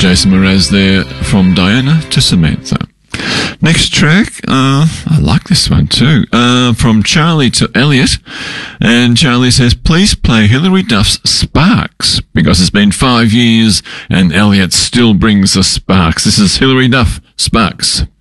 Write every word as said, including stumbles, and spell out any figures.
Jason Mraz there, from Diana to Samantha. Next track, uh, I like this one too, uh, from Charlie to Elliot. And Charlie says, please play Hilary Duff's Sparks, because it's been five years and Elliot still brings the sparks. This is Hilary Duff, Sparks.